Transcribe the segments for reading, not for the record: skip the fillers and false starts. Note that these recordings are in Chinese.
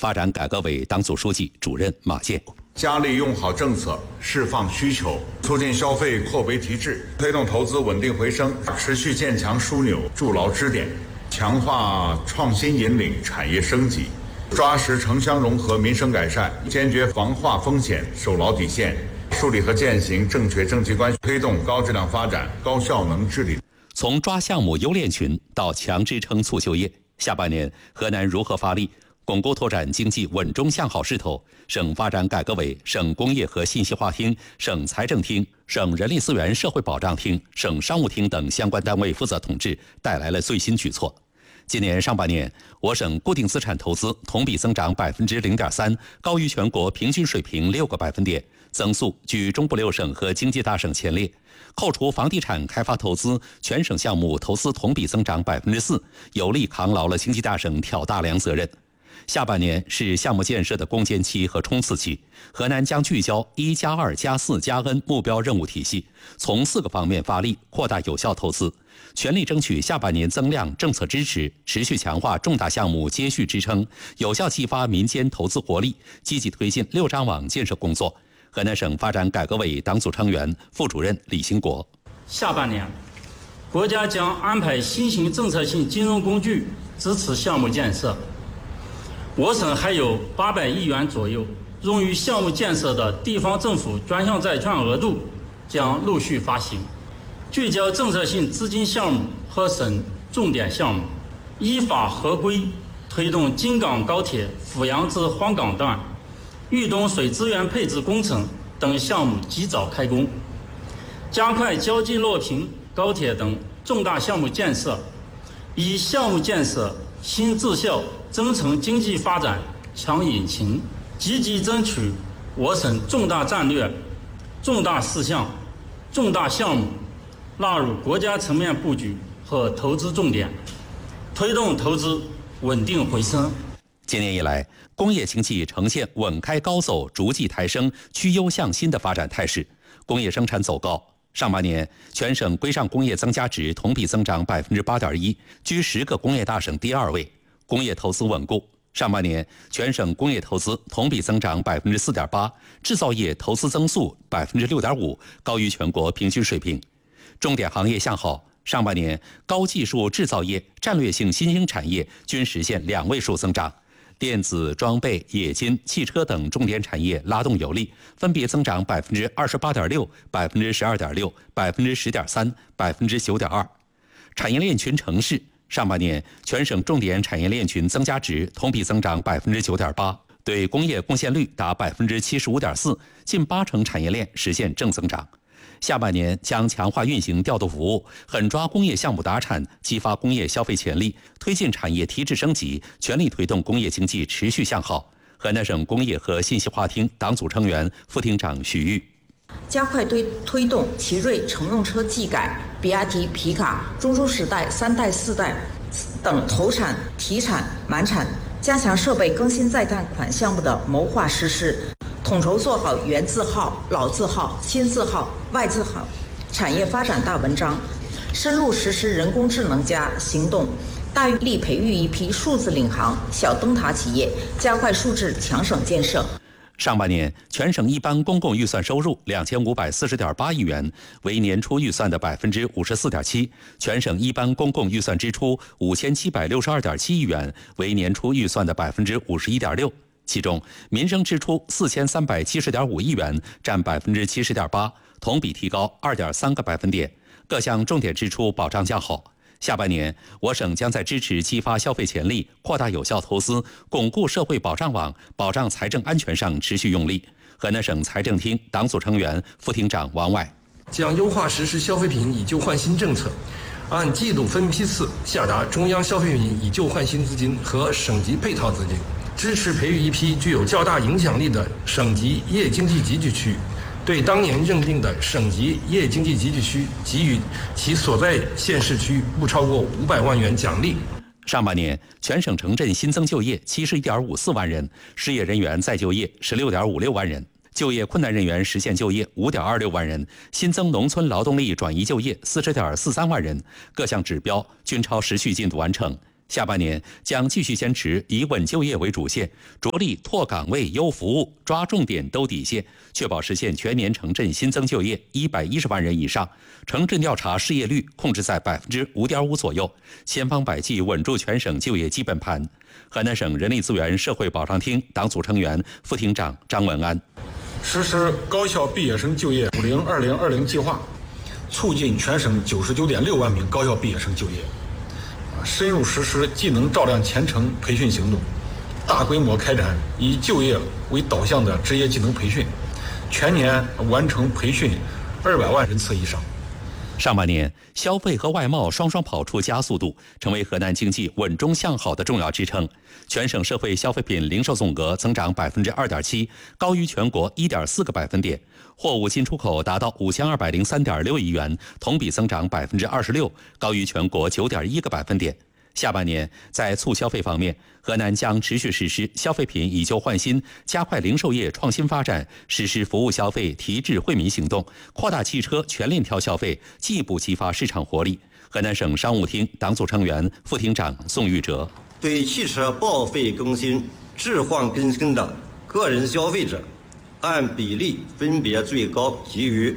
发展改革委党组书记、主任马健。 加力用好政策，释放需求，促进消费扩围提质，推动投资稳定回升，持续建强枢纽，筑牢支点，强化创新引领产业升级，抓实城乡融合、民生改善，坚决防化风险，守牢底线，树立和践行正确政绩观，推动高质量发展、高效能治理。 从抓项目优链群到强支撑促就业，下半年河南如何发力巩固拓展经济稳中向好势头？省发展改革委、省工业和信息化厅、省财政厅、省人力资源社会保障厅、省商务厅等相关单位负责同志带来了最新举措。今年上半年，我省固定资产投资同比增长0.3%，高于全国平均水平6个百分点，增速居中部6省和经济大省前列。扣除房地产开发投资，全省项目投资同比增长4%，有力扛牢了经济大省挑大梁责任。下半年是项目建设的攻坚期和冲刺期，河南将聚焦1+2+4+N 目标任务体系，从4个方面发力，扩大有效投资，全力争取下半年增量政策支持，持续强化重大项目接续支撑，有效激发民间投资活力，积极推进6张网建设工作。河南省发展改革委党组成员、副主任李兴国。 下半年，国家将安排新型政策性金融工具支持项目建设。我省还有800亿元左右用于项目建设的地方政府专项债券额度将陆续发行，聚焦政策性资金项目和省重点项目，依法合规推动京港高铁阜阳至黄冈段、豫东水资源配置工程等项目及早开工，加快胶济洛平高铁等重大项目建设，以项目建设新质效增程经济发展强引擎，积极争取我省重大战略、重大事项、重大项目纳入国家层面布局和投资重点，推动投资稳定回升。 今年以来，工业经济呈现稳开高走、逐季抬升、趋优向新的发展态势，工业生产走高。上半年，全省规上工业增加值同比增长8.1%，居10个工业大省第2位。工业投资稳固，上半年全省工业投资同比增长4.8%，制造业投资增速6.5%，高于全国平均水平。重点行业向好，上半年高技术制造业、战略性新兴产业均实现2位数增长。电子、装备、冶金、汽车等重点产业拉动有力，分别增长28.6%、12.6%、10.3%、9.2%。产业链群城市，上半年全省重点产业链群增加值同比增长9.8%，对工业贡献率达75.4%，近80%产业链实现正增长。下半年将强化运行调度服务，狠抓工业项目达产，激发工业消费潜力，推进产业提质升级，全力推动工业经济持续向好。河南省工业和信息化厅党组成员、副厅长许玉。 加快推动奇瑞乘用车技改、比亚迪皮卡、中州时代3代4代等投产、提产、满产，加强设备更新再贷款项目的谋划实施，统筹做好原字号、老字号、新字号、外字号产业发展大文章，深入实施人工智能行动，大力培育一批数字领航、小灯塔企业，加快数字强省建设。 上半年，全省一般公共预算收入2540.8亿元，为年初预算的54.7%；全省一般公共预算支出5762.7亿元，为年初预算的51.6%。其中，民生支出4370.5亿元，占70.8%，同比提高2.3个百分点。各项重点支出保障较好。下半年，我省将在支持激发消费潜力、扩大有效投资、巩固社会保障网、保障财政安全上持续用力。河南省财政厅党组成员、副厅长王外将优化实施消费品以旧换新政策，按季度分批次下达中央消费品以旧换新资金和省级配套资金，支持培育一批具有较大影响力的省级业经济集聚区，对当年认定的省级业经济集聚区给予其所在县市区不超过500万元奖励。 上半年，全省城镇新增就业71.54万人，失业人员再就业16.56万人，就业困难人员实现就业5.26万人，新增农村劳动力转移就业40.43万人，各项指标均超时序进度完成。 下半年将继续坚持以稳就业为主线，着力拓岗位、优服务，抓重点兜底线，确保实现全年城镇新增就业110万人以上，城镇调查失业率控制在5.5%左右，千方百计稳住全省就业基本盘。河南省人力资源社会保障厅党组成员、副厅长张文安： 实施高校毕业生就业502020计划，促进全省99.6万名高校毕业生就业。深入实施技能照亮前程培训行动，大规模开展以就业为导向的职业技能培训，全年完成培训200万人次以上。 上半年，消费和外贸双双跑出加速度，成为河南经济稳中向好的重要支撑。全省社会消费品零售总额增长2.7%，高于全国1.4个百分点。货物进出口达到5203.6亿元，同比增长26%，高于全国9.1个百分点。下半年，在促消费方面，河南将持续实施消费品以旧换新，加快零售业创新发展，实施服务消费提质惠民行动，扩大汽车全链条消费，进一步激发市场活力。河南省商务厅党组成员、副厅长宋玉哲： 对汽车报废更新、置换更新的个人消费者，按比例分别最高给予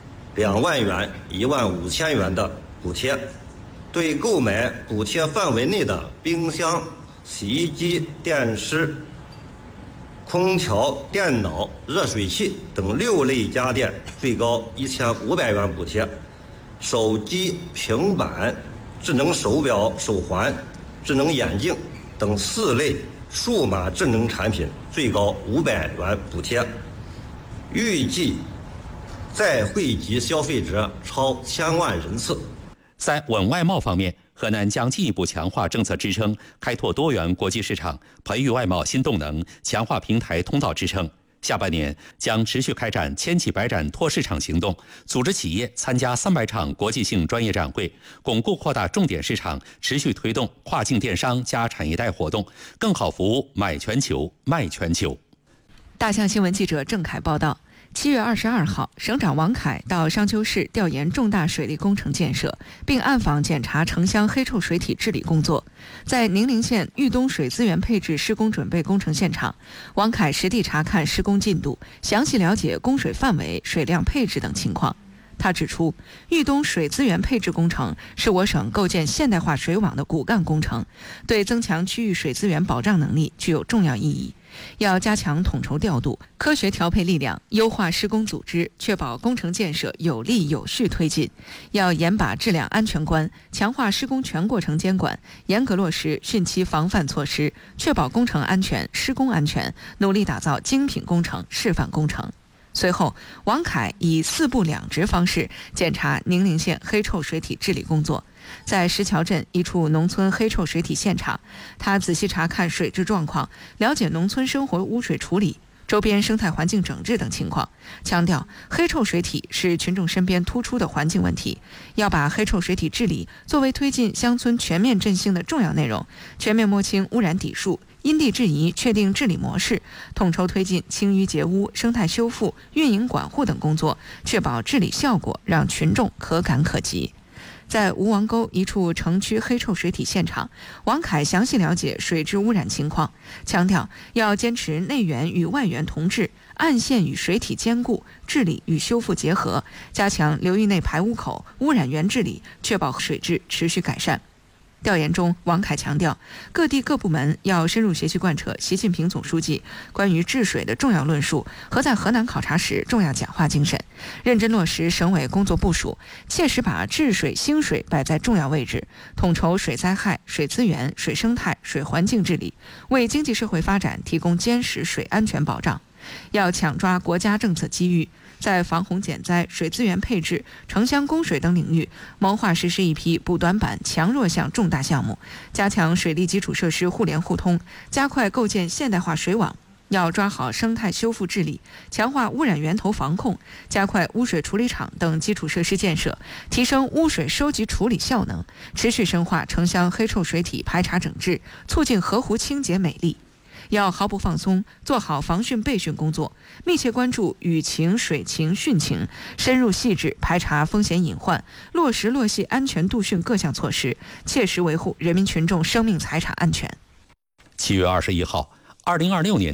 2万元、15000元的补贴。对购买补贴范围内的冰箱、洗衣机、电视、空调、电脑、热水器等6类家电，最高1500元补贴；手机、平板、智能手表、手环、智能眼镜等4类数码智能产品，最高500元补贴。预计再惠及消费者超1000万人次。 在稳外贸方面，河南将进一步强化政策支撑，开拓多元国际市场，培育外贸新动能，强化平台通道支撑。下半年将持续开展千企百展拓市场行动，组织企业参加300场国际性专业展会，巩固扩大重点市场，持续推动跨境电商加产业带活动，更好服务买全球、卖全球。 大象新闻记者郑凯报道。7月22号，省长王凯到商丘市调研重大水利工程建设，并暗访检查城乡黑臭水体治理工作。在宁陵县豫东水资源配置施工准备工程现场，王凯实地查看施工进度，详细了解供水范围、水量配置等情况。他指出，豫东水资源配置工程是我省构建现代化水网的骨干工程，对增强区域水资源保障能力具有重要意义。要加强统筹调度、科学调配力量，优化施工组织，确保工程建设有力有序推进。要严把质量安全关，强化施工全过程监管，严格落实汛期防范措施，确保工程安全、施工安全，努力打造精品工程、示范工程。随后，王凯以4部2值方式检查宁陵县黑臭水体治理工作。在石桥镇一处农村黑臭水体现场，他仔细查看水质状况，了解农村生活污水处理、周边生态环境整治等情况，强调黑臭水体是群众身边突出的环境问题，要把黑臭水体治理作为推进乡村全面振兴的重要内容，全面摸清污染底数，因地制宜确定治理模式，统筹推进清淤截污、生态修复、运营管护等工作，确保治理效果让群众可感可及。在吴王沟一处城区黑臭水体现场，王凯详细了解水质污染情况，强调要坚持内源与外源同治，岸线与水体兼顾，治理与修复结合，加强流域内排污口、污染源治理，确保水质持续改善。调研中，王凯强调，各地各部门要深入学习贯彻习近平总书记关于治水的重要论述和在河南考察时重要讲话精神，认真落实省委工作部署，切实把治水兴水摆在重要位置，统筹水灾害、水资源、水生态、水环境治理，为经济社会发展提供坚实水安全保障。要抢抓国家政策机遇，在防洪减灾、水资源配置、城乡供水等领域谋划实施一批补短板、强弱项重大项目，加强水利基础设施互联互通，加快构建现代化水网。要抓好生态修复治理，强化污染源头防控，加快污水处理厂等基础设施建设，提升污水收集处理效能，持续深化城乡黑臭水体排查整治，促进河湖清洁美丽。 要毫不放松，做好防汛备汛工作，密切关注雨情、水情、汛情，深入细致排查风险隐患，落实落细安全度汛各项措施，切实维护人民群众生命财产安全。 7月21号，2026年